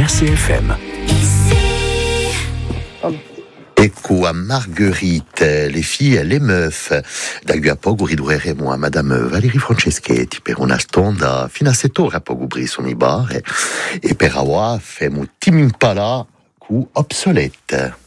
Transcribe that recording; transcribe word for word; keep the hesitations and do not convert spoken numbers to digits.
R C F M. Ecco a Marguerite, les filles, les meufs. Dagli a poco ridureremo a Madame Valérie Franceschetti per una stonda fino a sette ore a poco briso mi bar e per ora femo timimpala cu obsolete.